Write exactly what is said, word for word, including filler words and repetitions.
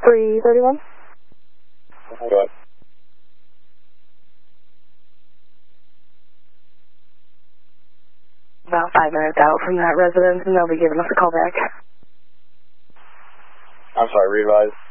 three thirty-one. Go ahead. About five minutes out from that residence, and they'll be giving us a call back. I'm sorry, revise.